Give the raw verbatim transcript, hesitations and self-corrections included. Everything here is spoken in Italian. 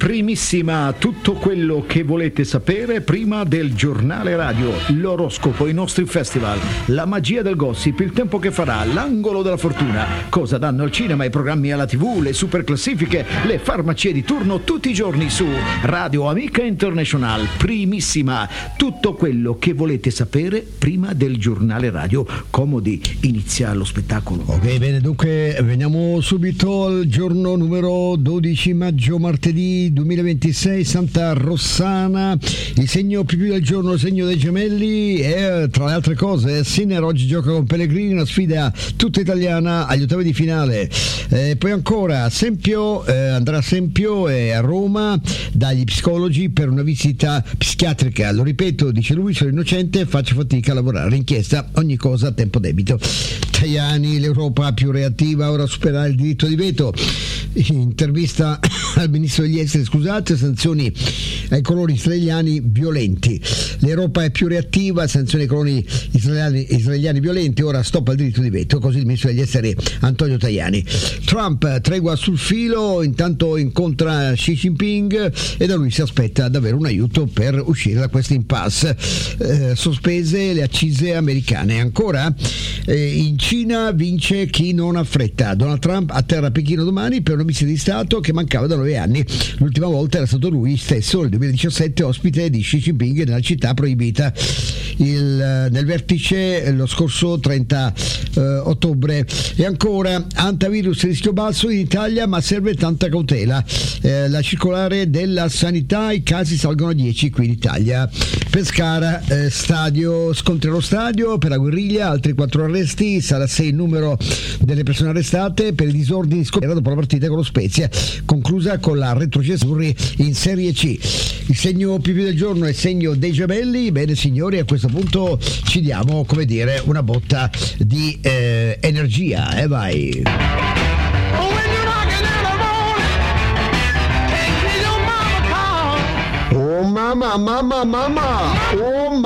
Primissima, tutto quello che volete sapere prima del giornale radio, l'oroscopo, i nostri festival, la magia del gossip, il tempo che farà, l'angolo della fortuna, cosa danno al cinema, i programmi alla tivù, le super classifiche, le farmacie di turno tutti i giorni su Radio Amica International. Primissima, tutto quello che volete sapere prima del giornale radio. Comodi, inizia lo spettacolo. Ok, bene, dunque veniamo subito al giorno numero dodici maggio, martedì duemilaventisei, Santa Rossana. Il segno più più del giorno, il segno dei gemelli, e tra le altre cose Sinner oggi gioca con Pellegrini, una sfida tutta italiana agli ottavi di finale. Eh, poi ancora Sempio, eh, andrà Sempio eh, a Roma dagli psicologi per una visita psichiatrica. Lo ripeto, dice lui, sono innocente, faccio fatica a lavorare, inchiesta, ogni cosa a tempo debito. Tajani, l'Europa più reattiva, ora superare il diritto di veto. Intervista al ministro degli esteri, scusate, sanzioni ai coloni israeliani violenti. L'Europa è più reattiva, sanzioni ai coloni israeliani, israeliani violenti, ora stop al diritto di veto, così il ministro degli esteri Antonio Tajani. Trump, tregua sul filo, intanto incontra Xi Jinping e da lui si aspetta davvero un aiuto per uscire da questa impasse. Eh, sospese le accise americane. Ancora eh, in Cina vince chi non ha fretta. Donald Trump atterra a Pechino domani per una missia di Stato che mancava da nove anni. L'ultima volta era stato lui stesso nel duemiladiciassette ospite di Xi Jinping nella città proibita il, nel vertice lo scorso trenta eh, ottobre. E ancora antivirus, rischio basso in Italia ma serve tanta cautela. Eh, la circolare della sanità, i casi salgono a dieci qui in Italia. Pescara, eh, stadio, scontri allo stadio per la guerriglia, altri quattro arresti, sarà sei il numero delle persone arrestate per i disordini scoperti dopo la partita con lo Spezia, conclusa con la retrocessione in Serie C. Il segno più più del giorno è il segno dei gemelli. Bene signori, a questo punto ci diamo, come dire, una botta di eh, energia, e eh, vai. Oh mamma, mamma, mamma, oh